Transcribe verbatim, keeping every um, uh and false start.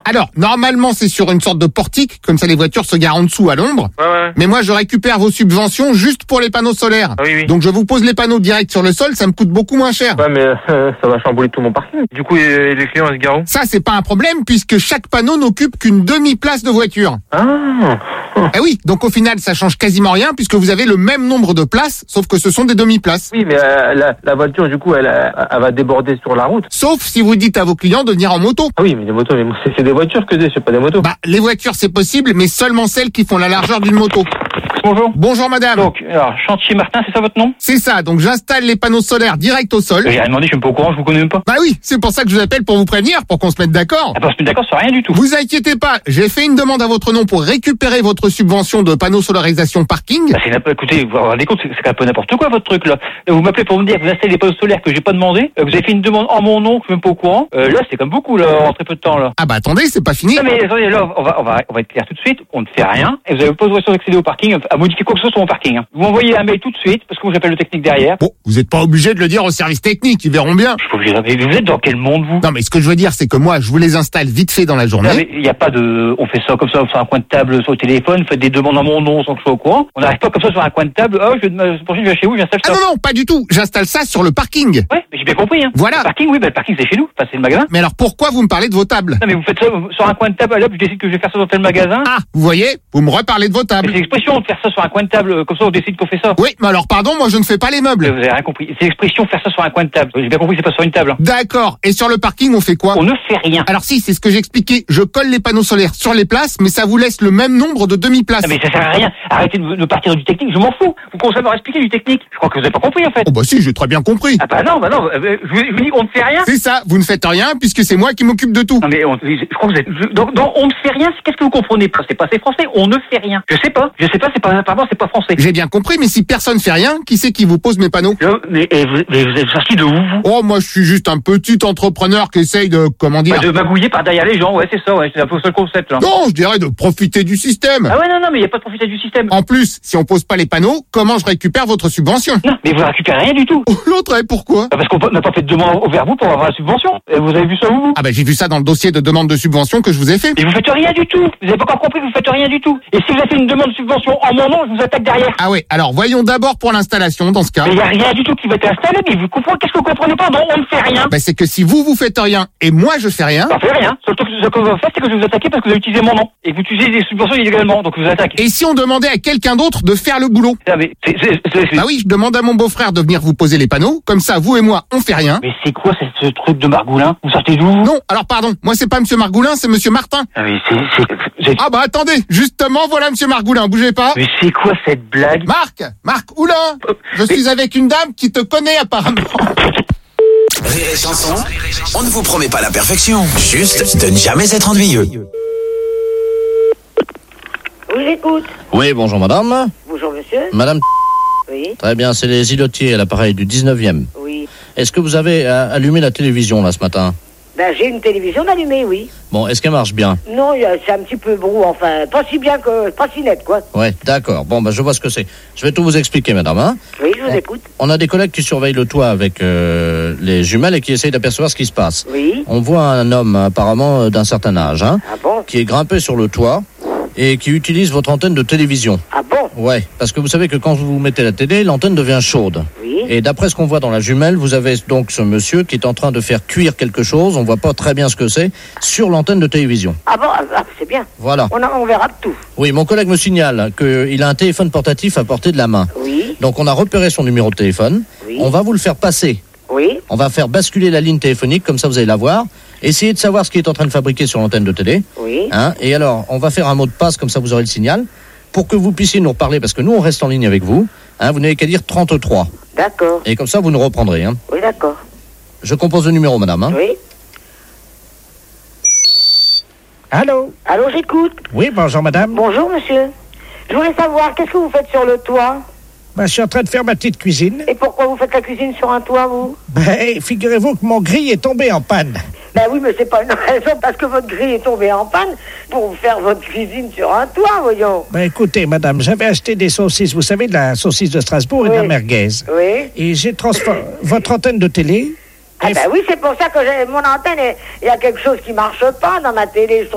Alors, normalement, c'est sur une sorte de portique, comme ça les voitures se garent en dessous à l'ombre. Ouais, ouais. Mais moi, je récupère vos subventions juste pour les panneaux solaires. Ah, oui, oui. Donc, je vous pose les panneaux direct sur le sol, ça me coûte beaucoup moins cher. Ouais, mais euh, ça va chambouler tout mon parking. Du coup, les, les clients, ils se garent où? Ça, c'est pas un problème, puisque chaque panneau n'occupe qu'une demi-place de voiture. Ah. Eh oui, donc au final, ça change quasiment rien, puisque vous avez le même nombre de places, sauf que ce sont des demi-places. Oui, mais euh, la, la voiture, du coup, elle, elle va déborder sur la route. Sauf si vous dites à vos clients de venir en moto. Ah oui, mais les motos, mais c'est, c'est des voitures que des, c'est pas des motos. Bah, les voitures, c'est possible, mais seulement celles qui font la largeur d'une moto. Bonjour. Bonjour madame. Donc, alors, Chantier Martin, c'est ça votre nom? C'est ça, donc j'installe les panneaux solaires direct au sol. J'ai rien demandé, je suis pas au courant, je vous connais même pas. Bah oui, c'est pour ça que je vous appelle pour vous prévenir, pour qu'on se mette d'accord. Ah, bah, on se met d'accord sur rien du tout. Vous inquiétez pas, j'ai fait une demande à votre nom pour récupérer votre subvention de panneaux solarisation parking. Bah, c'est n'importe- écoutez, vous vous rendez compte, c'est, c'est un peu n'importe quoi votre truc là. Là, vous m'appelez pour me dire que vous installez des panneaux solaires que j'ai pas demandé, euh, vous avez fait une demande en mon nom, que je suis même pas au courant. Euh, là, c'est comme beaucoup là, en très peu de temps là. Ah bah attendez, c'est pas fini. Non mais attendez, là, on va, on va, on va être clair tout de suite, on ne fait rien, et vous avez pas l'autorisation d'accéder au parking, à modifier quoi que ce soit sur mon parking. Hein. Vous m'envoyez un mail tout de suite, parce que moi j'appelle le technique derrière. Bon, vous n'êtes pas obligé de le dire au service technique, ils verront bien. Je suis pas obligé de... Mais vous êtes dans quel monde vous? Non mais ce que je veux dire, c'est que moi, je vous les installe vite fait dans la Non, journée. mais il n'y a pas de, on fait ça comme ça sur un coin de table sur le téléphone, faites des demandes en mon nom sans que je sois au courant. On n'arrive pas comme ça sur un coin de table. Oh, je vais, la prochaine, je vais chez vous, j'installe Ah ça. non, non, pas du tout, j'installe ça sur le parking. Ouais, mais j'ai bien compris. Hein. Voilà. Le parking, oui, bah, le parking c'est chez nous, enfin c'est le magasin. Mais alors pourquoi vous me parlez de vos tables? Non, mais vous faites ça sur un coin de table. Là, je décide que je vais faire ça dans tel magasin. Ah, vous voyez, vous me reparlez de vos Mais tables. c'est l'expression de faire ça sur un coin de table, euh, comme ça on décide qu'on fait ça. Oui, mais alors pardon, moi je ne fais pas les Vous meubles. avez rien compris. C'est l'expression de faire ça sur un coin de table. J'ai bien compris, c'est pas sur une table. Hein. D'accord, et sur le parking, on fait quoi? On ne fait rien. Alors si, c'est ce que j'expliquais, je colle les panneaux solaires sur les places, mais ça vous laisse le même nombre de demi-places. Non, mais ça sert à rien. Arrêtez de, de partir du technique, je m'en fous. Vous commencez à me expliquer du technique. Je crois que vous avez pas compris en fait. Oh bah si, j'ai très bien compris. Ah bah non, bah non. euh, Je vous, je vous dis, on ne fait rien. C'est ça, vous ne faites rien puisque c'est moi qui m'occupe de tout. Non mais on, je crois que vous êtes. je- donc, donc, on ne fait rien. Qu'est-ce que vous comprenez pas? C'est pas assez français. On ne fait rien. Je sais pas. Je sais pas. C'est pas. Apparemment, c'est pas français. J'ai bien compris, mais si personne fait rien, qui c'est qui vous pose mes panneaux? Je- mais, et vous, mais vous êtes sorti de où vous? Oh, moi je suis juste un petit entrepreneur qui essaye de, comment dire... Bah, de magouiller par derrière les gens. Ouais, c'est ça. Ouais, c'est un peu ça le concept là. Non, je dirais de profiter du système. Ah ouais, non, non, mais il y a pas de profiter du système. En plus, si on pose pas les panneaux, comment je récupère votre subvention? Non, mais vous récupérez rien du tout. Oh, l'autre, eh, pourquoi? Ah, parce qu'on n'a pas fait de demande au vers vous pour avoir la subvention. Et vous avez vu ça où vous? Ah bah j'ai vu ça dans le dossier de demande de subvention que je vous ai fait. Et vous faites rien du tout. Vous avez pas encore compris que vous faites rien du tout. Et si vous avez fait une demande de subvention en mon nom, je vous attaque derrière. Ah ouais, alors voyons d'abord pour l'installation dans ce cas. Mais il n'y a rien du tout qui va être installé, mais vous comprenez, qu'est-ce que vous comprenez pas? Non, on ne fait rien. Bah c'est que si vous, vous faites rien et moi je fais rien, On fait rien. Surtout que ce que vous faites, c'est que je vais vous attaquer parce que vous avez utilisé mon nom. Et que vous utilisez des subventions illégalement, donc je vous attaque. et si on demandait à quelqu'un d'autre de faire le boulot? Ah, mais c'est, c'est, c'est, c'est- Bah oui, je demande à mon beau-frère de venir vous poser les panneaux, comme ça vous et moi on fait rien. mais c'est quoi ce, ce truc de Margoulin? Vous sortez d'où vous? Non, alors pardon, moi c'est pas monsieur Margoulin, c'est monsieur Martin. Ah, mais c'est, c'est, c'est- Ah bah attendez, justement voilà monsieur Margoulin, bougez pas. mais c'est quoi cette blague? Marc, Marc, oula, je suis avec une dame qui te connaît apparemment. Rire et chanson, on ne vous promet pas la perfection, juste de ne jamais être ennuyeux. Oui, j'écoute. Oui, bonjour madame. Bonjour, monsieur. Madame, Oui, très bien, c'est les îlotiers à l'appareil du dix-neuvième. oui. Est-ce que vous avez euh, allumé la télévision là ce matin? Ben, j'ai une télévision allumée, oui. Bon, est-ce qu'elle marche bien? Non, il y a- c'est un petit peu brou, enfin, pas si bien que, pas si net, quoi. Ouais, d'accord. Bon, ben je vois ce que c'est. Je vais tout vous expliquer, madame. Hein. Oui, je vous écoute. On a des collègues qui surveillent le toit avec euh, les jumelles et qui essayent d'apercevoir ce qui se passe. Oui. On voit un homme apparemment euh, d'un certain âge, hein, Ah bon? qui est grimpé sur le toit et qui utilise votre antenne de télévision. Ah bon? Ouais, parce que vous savez que quand vous mettez la télé, l'antenne devient chaude. Oui. Et d'après ce qu'on voit dans la jumelle, vous avez donc ce monsieur qui est en train de faire cuire quelque chose, on voit pas très bien ce que c'est, sur l'antenne de télévision. Ah bon? Ah, ah, c'est bien. Voilà. On, a- on verra tout. Oui, mon collègue me signale qu'il a un téléphone portatif à portée de la main. Oui. Donc on a repéré son numéro de téléphone. Oui. On va vous le faire passer. Oui. On va faire basculer la ligne téléphonique, comme ça vous allez la voir. Essayez de savoir ce qu'il est en train de fabriquer sur l'antenne de télé. Oui. Hein, et alors, on va faire un mot de passe, comme ça vous aurez le signal, pour que vous puissiez nous reparler, parce que nous on reste en ligne avec vous. Hein, vous n'avez qu'à dire trente-trois. D'accord. Et comme ça vous nous reprendrez. Hein. Oui, d'accord. Je compose le numéro, madame. Hein. Oui. Allô? Allô, j'écoute. Oui, bonjour madame. Bonjour, monsieur. Je voulais savoir, qu'est-ce que vous faites sur le toit? Ben, je suis en train de faire ma petite cuisine. Et pourquoi vous faites la cuisine sur un toit, vous? Ben, figurez-vous que mon grille est tombé en panne. Ben oui, mais c'est pas une raison parce que votre grille est tombée en panne pour faire votre cuisine sur un toit, voyons. Ben, écoutez, madame, j'avais acheté des saucisses, vous savez, de la saucisse de Strasbourg et de la Oui. merguez. Oui. Et j'ai transformé votre antenne de télé. Ah ben oui, c'est pour ça que j'ai mon antenne, il y a quelque chose qui marche pas dans ma télé. Je